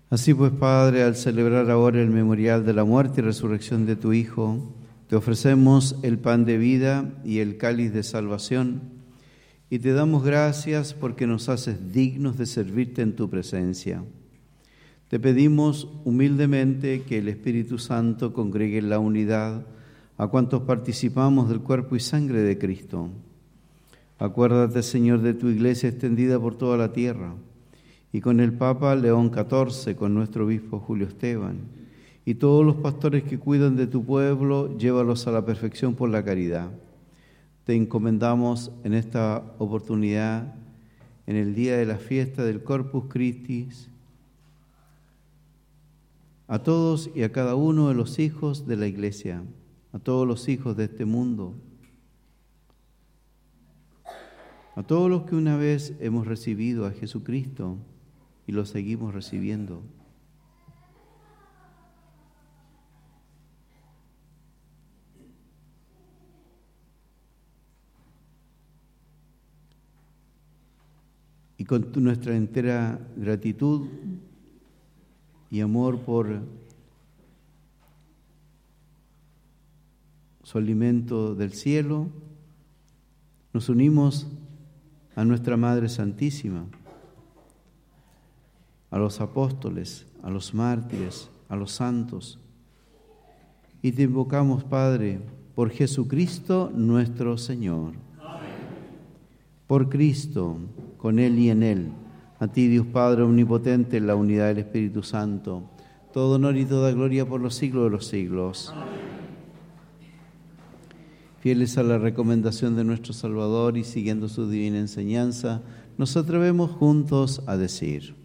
Así pues, Padre, al celebrar ahora el memorial de la muerte y resurrección de tu Hijo, te ofrecemos el pan de vida y el cáliz de salvación, y te damos gracias porque nos haces dignos de servirte en tu presencia. Te pedimos humildemente que el Espíritu Santo congregue en la unidad a cuantos participamos del cuerpo y sangre de Cristo. Acuérdate, Señor, de tu Iglesia extendida por toda la tierra, y con el Papa León XIV, con nuestro obispo Julio Esteban, y todos los pastores que cuidan de tu pueblo, llévalos a la perfección por la caridad. Te encomendamos en esta oportunidad, en el día de la fiesta del Corpus Christi, a todos y a cada uno de los hijos de la Iglesia, a todos los hijos de este mundo, a todos los que una vez hemos recibido a Jesucristo y lo seguimos recibiendo. Y con nuestra entera gratitud y amor por su alimento del cielo, nos unimos a nuestra Madre Santísima, a los apóstoles, a los mártires, a los santos. Y te invocamos, Padre, por Jesucristo nuestro Señor. Amén. Por Cristo, con Él y en Él, a ti, Dios Padre omnipotente, en la unidad del Espíritu Santo, todo honor y toda gloria por los siglos de los siglos. Amén. Fieles a la recomendación de nuestro Salvador y siguiendo su divina enseñanza, nos atrevemos juntos a decir: